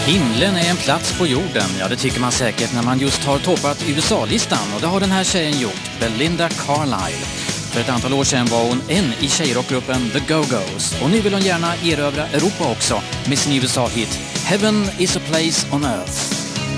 Himlen är en plats på jorden, ja det tycker man säkert när man just har toppat USA-listan. Och det har den här tjejen gjort, Belinda Carlisle. För ett antal år sedan var hon en i tjejrockgruppen The Go-Go's. Och nu vill hon gärna erövra Europa också med sin USA-hit Heaven is a place on earth.